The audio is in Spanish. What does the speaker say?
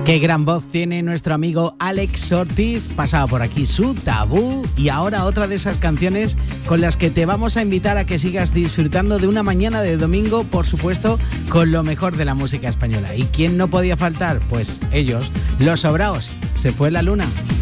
Qué gran voz tiene nuestro amigo Alex Ortiz. Pasaba por aquí su Tabú y ahora otra de esas canciones con las que te vamos a invitar a que sigas disfrutando de una mañana de domingo, por supuesto, con lo mejor de la música española. ¿Y quién no podía faltar? Pues ellos, Los Sobraos. Se fue la luna.